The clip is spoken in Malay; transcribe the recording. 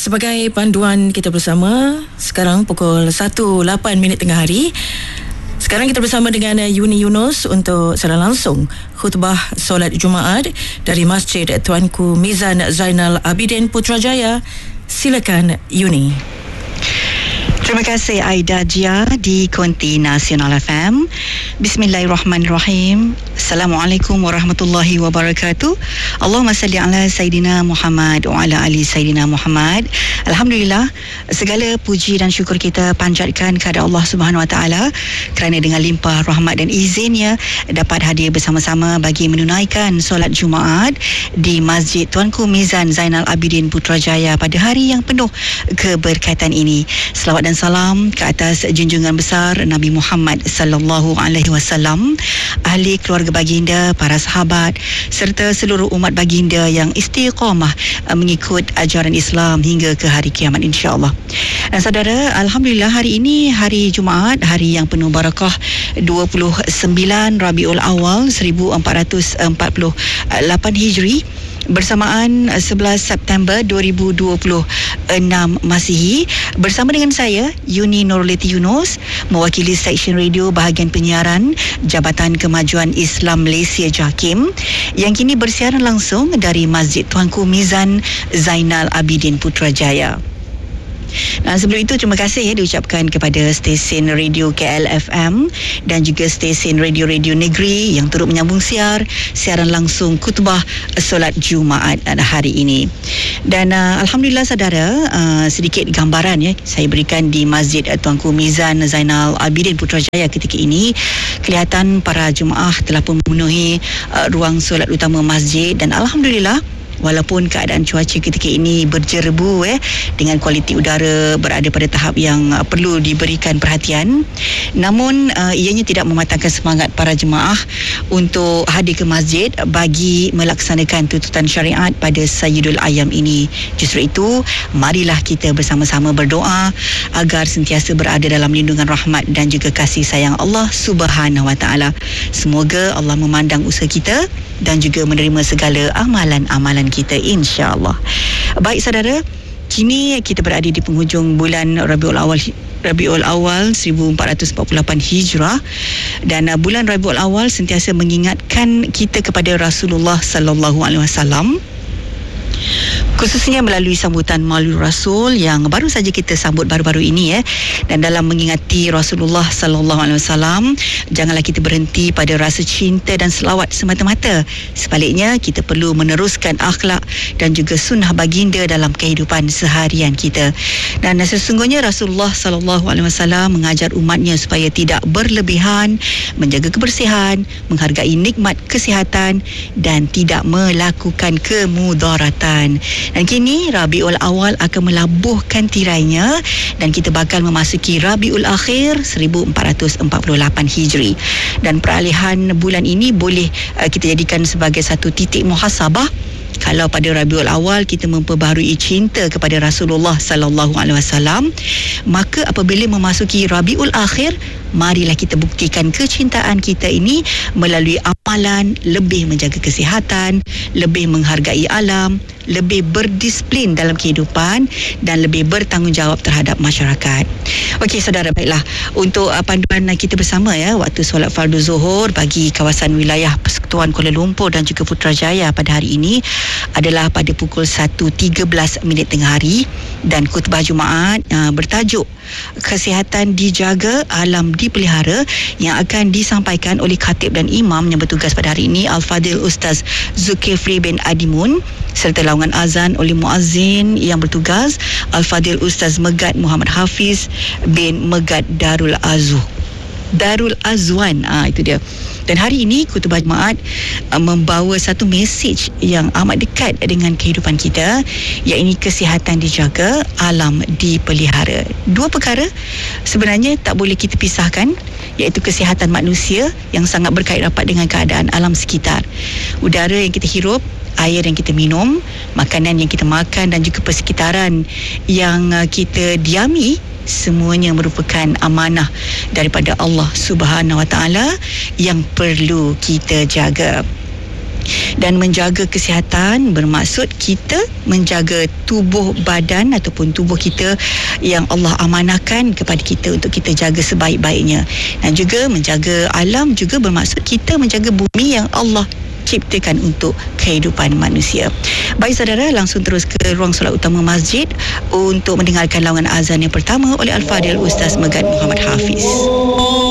Sebagai panduan kita bersama, sekarang pukul 1:08 tengah hari. Sekarang kita bersama dengan Yuni Yunus untuk secara langsung khutbah solat Jumaat dari Masjid Tuanku Mizan Zainal Abidin Putrajaya. Silakan Yuni. Terima kasih Aida Jia di Konti Nasional FM. Bismillahirrahmanirrahim. Assalamualaikum warahmatullahi wabarakatuh. Allahumma salli ala Sayyidina Muhammad wa ala ali Sayyidina Muhammad. Alhamdulillah, segala puji dan syukur kita panjatkan kepada Allah Subhanahu Wa Taala kerana dengan limpah rahmat dan izinnya dapat hadir bersama-sama bagi menunaikan solat Jumaat di Masjid Tuanku Mizan Zainal Abidin Putrajaya pada hari yang penuh keberkatan ini. Selawat dan salam ke atas junjungan besar Nabi Muhammad sallallahu alaihi wasallam, ahli keluarga baginda, para sahabat serta seluruh umat baginda yang istiqamah mengikut ajaran Islam hingga ke hari kiamat insya-Allah. Dan saudara, alhamdulillah hari ini hari Jumaat, hari yang penuh barakah, 29 Rabiul Awal 1448 Hijri, bersamaan 11 September 2026 Masihi. Bersama dengan saya Yuni Nurliti Yunus, mewakili Seksyen Radio Bahagian Penyiaran Jabatan Kemajuan Islam Malaysia JAKIM, yang kini bersiaran langsung dari Masjid Tuanku Mizan Zainal Abidin Putrajaya. Sebelum itu, terima kasih diucapkan kepada stesen radio KLFM dan juga stesen radio-radio negeri yang turut menyambung siaran langsung khutbah solat Jumaat hari ini. Dan alhamdulillah saudara, sedikit gambaran saya berikan di Masjid Tuanku Mizan Zainal Abidin Putrajaya ketika ini. Kelihatan para jemaah telah pun memenuhi ruang solat utama masjid, dan alhamdulillah, walaupun keadaan cuaca ketika ini berjerebu dengan kualiti udara berada pada tahap yang perlu diberikan perhatian, namun ianya tidak mematahkan semangat para jemaah untuk hadir ke masjid bagi melaksanakan tuntutan syariat pada Sayyidul Ayyam ini. Justru itu, marilah kita bersama-sama berdoa agar sentiasa berada dalam lindungan rahmat dan juga kasih sayang Allah Subhanahu Wa Taala. Semoga Allah memandang usaha kita dan juga menerima segala amalan-amalan kita insya-Allah. Baik saudara, kini kita berada di penghujung bulan Rabiul Awal 1448 Hijrah, dan bulan Rabiul Awal sentiasa mengingatkan kita kepada Rasulullah sallallahu alaihi wasallam, khususnya melalui sambutan Maulid Rasul yang baru saja kita sambut baru-baru ini Dan dalam mengingati Rasulullah sallallahu alaihi wasallam, janganlah kita berhenti pada rasa cinta dan selawat semata-mata. Sebaliknya, kita perlu meneruskan akhlak dan juga sunnah baginda dalam kehidupan seharian kita. Dan sesungguhnya Rasulullah sallallahu alaihi wasallam mengajar umatnya supaya tidak berlebihan, menjaga kebersihan, menghargai nikmat kesihatan dan tidak melakukan kemudaratan. Dan kini Rabiul Awal akan melabuhkan tirainya dan kita bakal memasuki Rabiul Akhir 1448 Hijri. Dan peralihan bulan ini boleh kita jadikan sebagai satu titik muhasabah. Kalau pada Rabiul Awal kita memperbaharui cinta kepada Rasulullah sallallahu alaihi wasallam, maka apabila memasuki Rabiul Akhir, marilah kita buktikan kecintaan kita ini melalui amalan lebih menjaga kesihatan, lebih menghargai alam, lebih berdisiplin dalam kehidupan dan lebih bertanggungjawab terhadap masyarakat. Okey saudara, baiklah, untuk panduan kita bersama waktu solat fardu zuhur bagi kawasan wilayah Persekutuan Kuala Lumpur dan juga Putrajaya pada hari ini adalah pada pukul 1:13 tengah hari, dan khutbah Jumaat bertajuk Kesihatan Dijaga, Alam Dipelihara, yang akan disampaikan oleh khatib dan imam yang bertugas pada hari ini, Al-Fadil Ustaz Zulkifli bin Adimun, serta laungan azan oleh muazzin yang bertugas, Al-Fadil Ustaz Megat Muhammad Hafiz bin Megat Darul Azwan. Itu dia. Dan hari ini khutbah Jumaat membawa satu mesej yang amat dekat dengan kehidupan kita, iaitu kesihatan dijaga, alam dipelihara. Dua perkara sebenarnya tak boleh kita pisahkan, iaitu kesihatan manusia yang sangat berkait rapat dengan keadaan alam sekitar. Udara yang kita hirup, air yang kita minum, makanan yang kita makan dan juga persekitaran yang kita diami, semuanya merupakan amanah daripada Allah Subhanahu Wa Taala yang perlu kita jaga. Dan menjaga kesihatan bermaksud kita menjaga tubuh badan ataupun tubuh kita yang Allah amanahkan kepada kita untuk kita jaga sebaik-baiknya. Dan juga menjaga alam juga bermaksud kita menjaga bumi yang Allah ciptakan untuk kehidupan manusia. Baik saudara, langsung terus ke ruang solat utama masjid untuk mendengarkan lawangan azan yang pertama oleh Al-Fadhil Ustaz Megat Muhammad Hafiz.